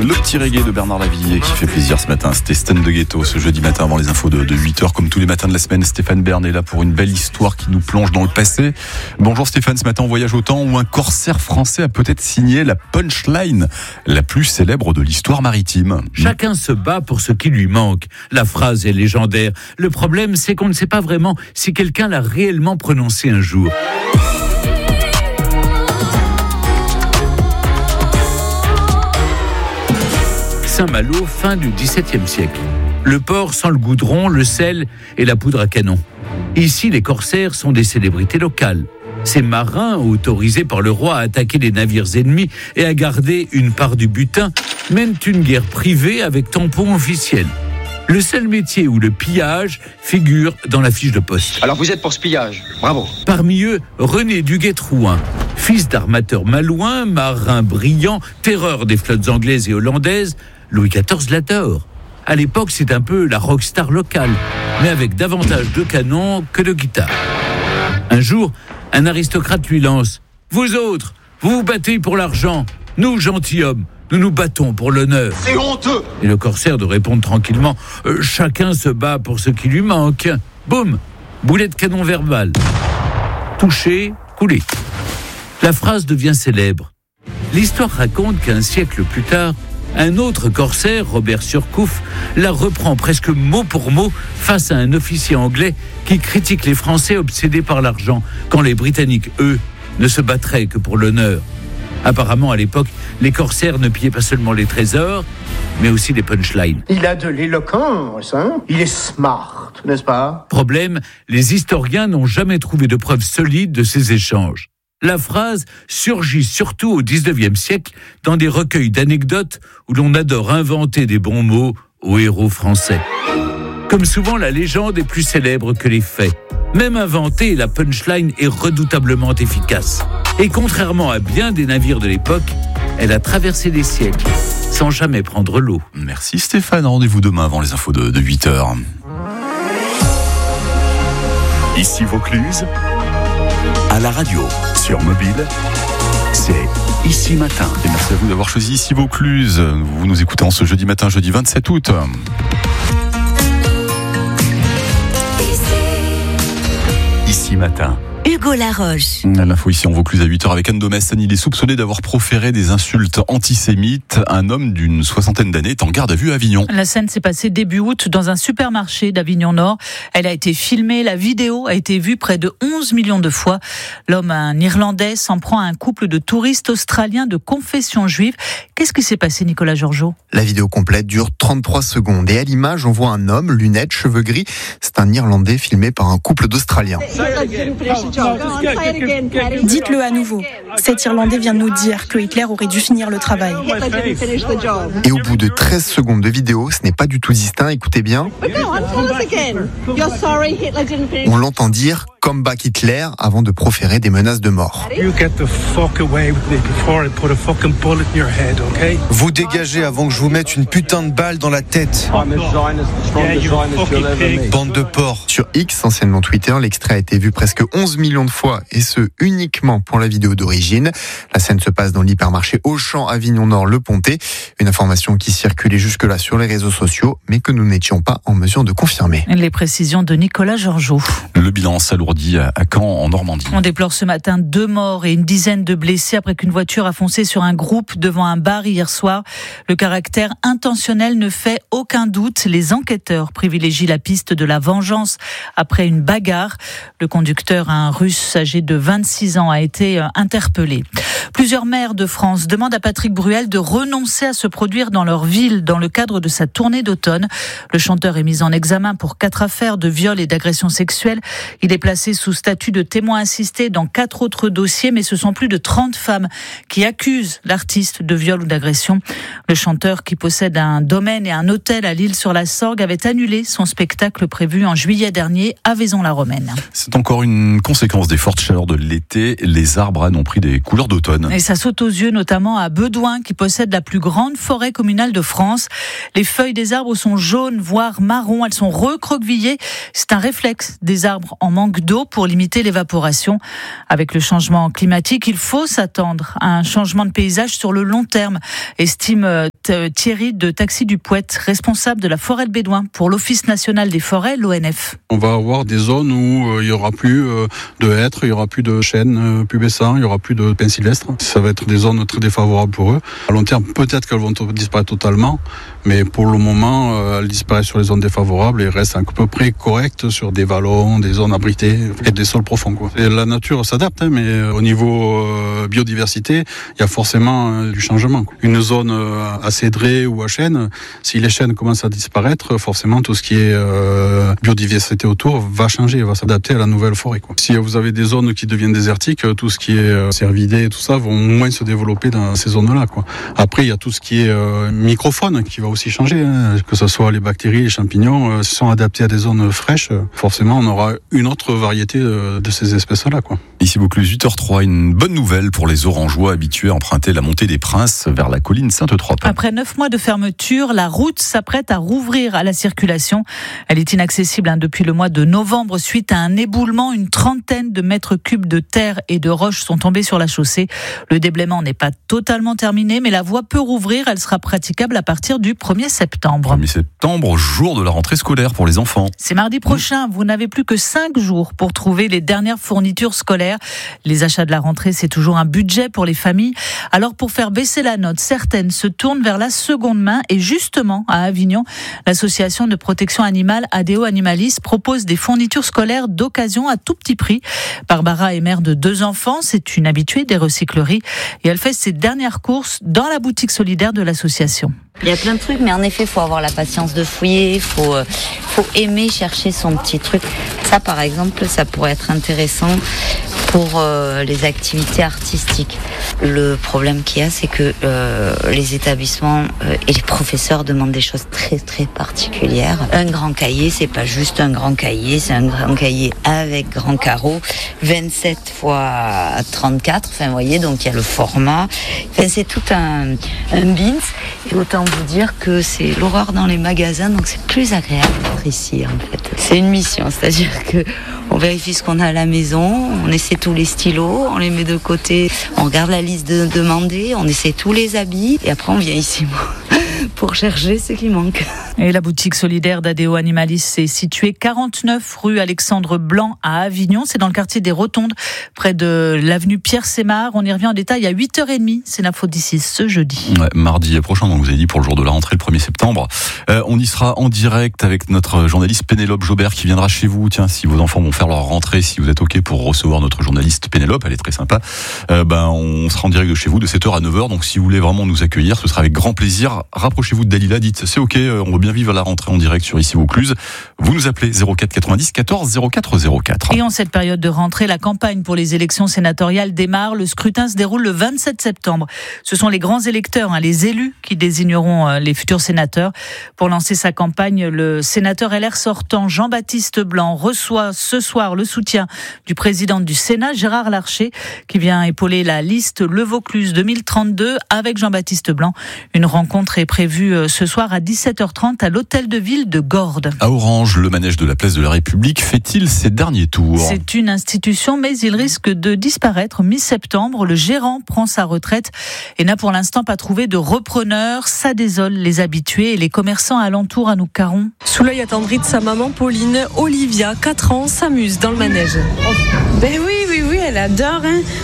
Le petit reggae de Bernard Lavilliers qui fait plaisir ce matin. C'était Stan de Ghetto ce jeudi matin avant les infos de 8h. Comme tous les matins de la semaine, Stéphane Bern est là pour une belle histoire qui nous plonge dans le passé. Bonjour Stéphane, ce matin on voyage au temps où un corsaire français a peut-être signé la punchline la plus célèbre de l'histoire maritime. Chacun se bat pour ce qui lui manque. La phrase est légendaire. Le problème, c'est qu'on ne sait pas vraiment si quelqu'un l'a réellement prononcée un jour. Saint-Malo, fin du XVIIe siècle. Le port sans le goudron, le sel et la poudre à canon. Ici, les corsaires sont des célébrités locales. Ces marins, autorisés par le roi à attaquer les navires ennemis et à garder une part du butin, mènent une guerre privée avec tampon officiel. Le seul métier où le pillage figure dans la fiche de poste. Alors vous êtes pour ce pillage, bravo. Parmi eux, René Duguay-Trouin, fils d'armateur malouin, marin brillant, terreur des flottes anglaises et hollandaises, Louis XIV l'adore. À l'époque, c'est un peu la rockstar locale, mais avec davantage de canons que de guitare. Un jour, un aristocrate lui lance « Vous autres, vous vous battez pour l'argent. Nous, gentilshommes, nous nous battons pour l'honneur. » C'est honteux. Et le corsaire de répondre tranquillement « Chacun se bat pour ce qui lui manque. » Boum, boulet de canon verbal. Touché, coulé. La phrase devient célèbre. L'histoire raconte qu'un siècle plus tard, un autre corsaire, Robert Surcouf, la reprend presque mot pour mot face à un officier anglais qui critique les Français obsédés par l'argent, quand les Britanniques, eux, ne se battraient que pour l'honneur. Apparemment, à l'époque, les corsaires ne pillaient pas seulement les trésors, mais aussi les punchlines. Il a de l'éloquence, hein ? Il est smart, n'est-ce pas ? Problème, les historiens n'ont jamais trouvé de preuves solides de ces échanges. La phrase surgit surtout au XIXe siècle dans des recueils d'anecdotes où l'on adore inventer des bons mots aux héros français. Comme souvent, la légende est plus célèbre que les faits. Même inventée, la punchline est redoutablement efficace. Et contrairement à bien des navires de l'époque, elle a traversé des siècles sans jamais prendre l'eau. Merci Stéphane, rendez-vous demain avant les infos de 8h. Ici Vaucluse, à la radio, sur mobile, c'est Ici Matin. Et merci à vous d'avoir choisi Ici Vaucluse. Vous nous écoutez en ce jeudi matin, jeudi 27 août. Ici Matin. Hugo Laroche. L'info ici en Vaucluse à 8h avec Anne Domestan. Il est soupçonné d'avoir proféré des insultes antisémites. Un homme d'une 60aine d'années est en garde à vue à Avignon. La scène s'est passée début août dans un supermarché d'Avignon Nord. Elle a été filmée, la vidéo a été vue près de 11 millions de fois. L'homme, un Irlandais, s'en prend à un couple de touristes australiens de confession juive. Qu'est-ce qui s'est passé, Nicolas Georgeot ? La vidéo complète dure 33 secondes et à l'image, on voit un homme, lunettes, cheveux gris. C'est un Irlandais filmé par un couple d'Australiens. Dites-le à nouveau. Cet Irlandais vient de nous dire que Hitler aurait dû finir le travail. Et au bout de 13 secondes de vidéo, ce n'est pas du tout distinct, écoutez bien. On l'entend dire « Come back Hitler » avant de proférer des menaces de mort. Vous dégagez avant que je vous mette une putain de balle dans la tête. Bande de porcs. Sur X, anciennement Twitter, l'extrait a été vu presque 11 millions de fois et ce uniquement pour la vidéo d'origine. La scène se passe dans l'hypermarché Auchan Avignon Nord Le Pontet. Une information qui circulait jusque-là sur les réseaux sociaux mais que nous n'étions pas en mesure de confirmer. Les précisions de Nicolas Georgeot. Le bilan s'alourdit à Caen en Normandie. On déplore ce matin 2 morts et une dizaine de blessés après qu'une voiture a foncé sur un groupe devant un bar hier soir. Le caractère intentionnel ne fait aucun doute. Les enquêteurs privilégient la piste de la vengeance après une bagarre. Le conducteur, un Russe âgé de 26 ans, a été interpellé. Plusieurs maires de France demandent à Patrick Bruel de renoncer à se produire dans leur ville dans le cadre de sa tournée d'automne. Le chanteur est mis en examen pour 4 affaires de viol et d'agression sexuelle. Il est placé sous statut de témoin assisté dans 4 autres dossiers, mais ce sont plus de 30 femmes qui accusent l'artiste de viol ou d'agression. Le chanteur, qui possède un domaine et un hôtel à l'Île-sur-la-Sorgue, avait annulé son spectacle prévu en juillet dernier à Vaison-la-Romaine. C'est encore une conséquence des fortes chaleurs de l'été. Les arbres ont pris des couleurs d'automne. Et ça saute aux yeux, notamment à Bedouin, qui possède la plus grande forêt communale de France. Les feuilles des arbres sont jaunes, voire marron. Elles sont recroquevillées. C'est un réflexe des arbres en manque d'eau pour limiter l'évaporation. Avec le changement climatique, il faut s'attendre à un changement de paysage sur le long terme, estime Thierry de Taxi du Poète, responsable de la forêt de Bédouin pour l'Office national des forêts, l'ONF. On va avoir des zones où il y aura plus de hêtres, il y aura plus de chênes pubescents, il y aura plus de pins sylvestres. Ça va être des zones très défavorables pour eux. À long terme, peut-être qu'elles vont disparaître totalement, mais pour le moment, elles disparaissent sur les zones défavorables et restent à peu près correctes sur des vallons, des zones abritées et des sols profonds, quoi. Et la nature s'adapte, mais au niveau biodiversité, il y a forcément du changement, quoi. Une zone à cédré ou à chêne, si les chênes commencent à disparaître, forcément tout ce qui est biodiversité autour va changer, va s'adapter à la nouvelle forêt, quoi. Si vous avez des zones qui deviennent désertiques, tout ce qui est cervidés et tout ça vont moins se développer dans ces zones-là, quoi. Après, il y a tout ce qui est microfaune qui va aussi changer, hein. Que ce soit les bactéries, les champignons, sont adaptés à des zones fraîches. Forcément, on aura une autre variété de ces espèces-là, quoi. Ici Vaucluse, 8h03, une bonne nouvelle pour les Orangeois habitués à emprunter la montée des Princes vers la colline Sainte-Trope. Après 9 mois de fermeture, la route s'apprête à rouvrir à la circulation. Elle est inaccessible depuis le mois de novembre suite à un éboulement. Une trentaine de mètres cubes de terre et de roches sont tombés sur la chaussée. Le déblaiement n'est pas totalement terminé, mais la voie peut rouvrir. Elle sera praticable à partir du 1er septembre. 1er septembre, jour de la rentrée scolaire pour les enfants. C'est mardi prochain. Vous n'avez plus que 5 jours pour trouver les dernières fournitures scolaires. Les achats de la rentrée, c'est toujours un budget pour les familles. Alors pour faire baisser la note, certaines se tournent vers la seconde main. Et justement, à Avignon, l'association de protection animale ADO Animalis propose des fournitures scolaires d'occasion à tout petit prix. Barbara est mère de 2 enfants. C'est une habituée des recycleries. Et elle fait ses dernières courses dans la boutique solidaire de l'association. Il y a plein de trucs, mais en effet, il faut avoir la patience de fouiller, il faut aimer chercher son petit truc. Ça, par exemple, ça pourrait être intéressant pour les activités artistiques. Le problème qu'il y a, c'est que les établissements et les professeurs demandent des choses très très particulières. Un grand cahier, c'est pas juste un grand cahier, c'est un grand cahier avec grand carreau, 27 x 34. Enfin, vous voyez, donc il y a le format. Enfin, c'est tout un bins. Et autant vous dire que c'est l'horreur dans les magasins, donc c'est plus agréable d'être ici en fait. C'est une mission, c'est-à-dire que on vérifie ce qu'on a à la maison, on essaie tous les stylos, on les met de côté, on regarde la liste de demandés, on essaie tous les habits et après on vient ici pour chercher ce qui manque. Et la boutique solidaire d'ADO Animalis est située 49 rue Alexandre Blanc à Avignon. C'est dans le quartier des Rotondes, près de l'avenue Pierre-Sémard. On y revient en détail à 8h30. C'est l'info d'ici ce jeudi. Ouais, mardi prochain, donc vous avez dit pour le jour de la rentrée, le 1er septembre. On y sera en direct avec notre journaliste Pénélope Jobert qui viendra chez vous. Tiens, si vos enfants vont faire leur rentrée, si vous êtes OK pour recevoir notre journaliste Pénélope, elle est très sympa, on sera en direct de chez vous de 7h à 9h. Donc si vous voulez vraiment nous accueillir, ce sera avec grand plaisir. Rapprochez-vous de Dalila, dites c'est OK, on veut bien vivre la rentrée en direct sur Ici Vaucluse. Vous nous appelez 04 90 14 04 04. Et en cette période de rentrée, la campagne pour les élections sénatoriales démarre. Le scrutin se déroule le 27 septembre. Ce sont les grands électeurs, les élus qui désigneront les futurs sénateurs. Pour lancer sa campagne, le sénateur LR sortant Jean-Baptiste Blanc reçoit ce soir le soutien du président du Sénat, Gérard Larcher, qui vient épauler la liste Le Vaucluse 2032 avec Jean-Baptiste Blanc. Une rencontre est prévue ce soir à 17h30 à l'hôtel de ville de Gordes. À Orange, le manège de la place de la République fait-il ses derniers tours ? C'est une institution, mais il risque de disparaître mi-septembre. Le gérant prend sa retraite et n'a pour l'instant pas trouvé de repreneur. Ça désole les habitués et les commerçants alentours. Anouk Caron. Sous l'œil attendri de sa maman Pauline, Olivia, 4 ans, s'amuse dans le manège. Ben oui, elle adore.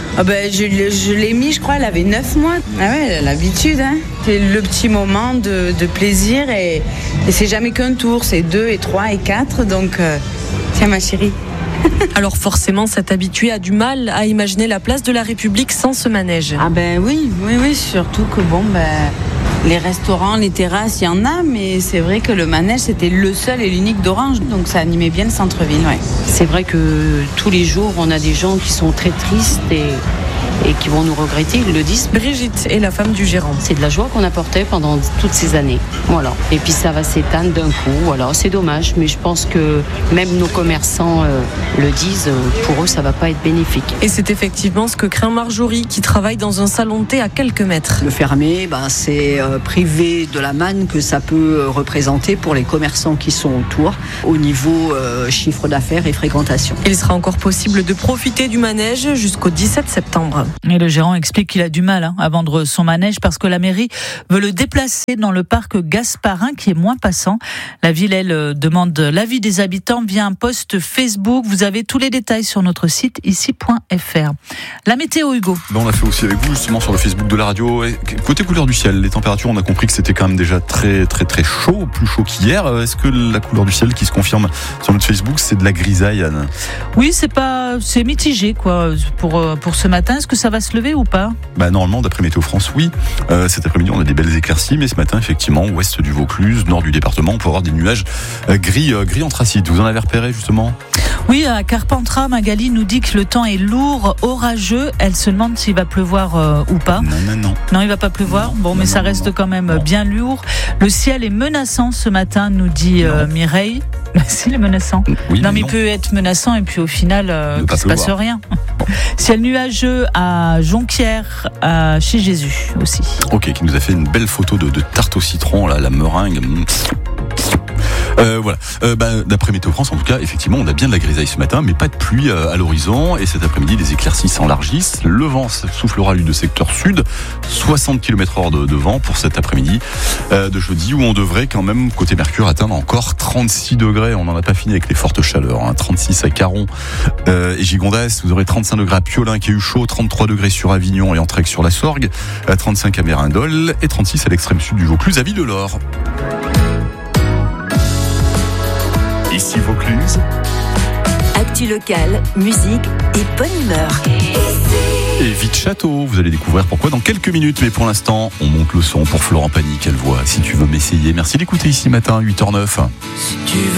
Je l'ai mis, je crois, elle avait 9 mois. Ah ouais, elle a l'habitude. C'est le petit moment de plaisir et c'est jamais qu'un tour, c'est 2 et 3 et 4. Donc, tiens ma chérie. Alors forcément, cet habitué a du mal à imaginer la place de la République sans ce manège. Ah ben oui, surtout que les restaurants, les terrasses, il y en a, mais c'est vrai que le manège, c'était le seul et l'unique d'Orange, donc ça animait bien le centre-ville. Ouais. C'est vrai que tous les jours, on a des gens qui sont très tristes et qui vont nous regretter, ils le disent. Brigitte est la femme du gérant. C'est de la joie qu'on a portée pendant toutes ces années. Voilà. Et puis ça va s'éteindre d'un coup. Voilà, c'est dommage, mais je pense que même nos commerçants le disent, pour eux, ça va pas être bénéfique. Et c'est effectivement ce que craint Marjorie, qui travaille dans un salon de thé à quelques mètres. Le fermer, c'est privé de la manne que ça peut représenter pour les commerçants qui sont autour, au niveau chiffre d'affaires et fréquentation. Il sera encore possible de profiter du manège jusqu'au 17 septembre. Et le gérant explique qu'il a du mal à vendre son manège parce que la mairie veut le déplacer dans le parc Gasparin qui est moins passant. La ville, elle, demande l'avis des habitants via un post Facebook. Vous avez tous les détails sur notre site ici.fr. La météo, Hugo. On l'a fait aussi avec vous justement sur le Facebook de la radio. Et côté couleur du ciel, les températures, on a compris que c'était quand même déjà très très très chaud, plus chaud qu'hier. Est-ce que la couleur du ciel qui se confirme sur notre Facebook, c'est de la grisaille, Anne? Oui, c'est mitigé quoi pour ce matin. Est-ce que ça va se lever ou pas? Normalement, d'après Météo France, oui. Cet après-midi, on a des belles éclaircies, mais ce matin, effectivement, ouest du Vaucluse, nord du département, on peut avoir des nuages gris anthracite. Vous en avez repéré justement? Oui, à Carpentras, Magali nous dit que le temps est lourd, orageux. Elle se demande s'il va pleuvoir ou pas. Non, il va pas pleuvoir. Mais ça reste quand même bien lourd. Le ciel est menaçant ce matin, nous dit Mireille. S'il est menaçant. Oui, mais il peut être menaçant et puis au final, il ne se passe rien. Ciel nuageux à Jonquière, chez Jésus aussi. Ok, qui nous a fait une belle photo de tarte au citron, là, la meringue. Voilà. D'après Météo France, en tout cas, effectivement, on a bien de la grisaille ce matin, mais pas de pluie à l'horizon. Et cet après-midi, les éclaircies s'enlargissent. Le vent soufflera lui de secteur sud, 60 km/h de vent pour cet après-midi de jeudi, où on devrait quand même, côté Mercure, atteindre encore 36 degrés. On n'en a pas fini avec les fortes chaleurs. 36 à Caron et Gigondas. Vous aurez 35 degrés à Piolin, qui a eu chaud, 33 degrés sur Avignon et en Trek sur la Sorgue, 35 à Mérindol et 36 à l'extrême sud du Vaucluse, à Ville-de-l'Or. Ici Vaucluse. Actu locale, musique et bonne humeur. Et vite château, vous allez découvrir pourquoi dans quelques minutes. Mais pour l'instant, on monte le son pour Florent Pagny, quelle voix. Si tu veux m'essayer, merci d'écouter ici matin, 8h09. Si tu veux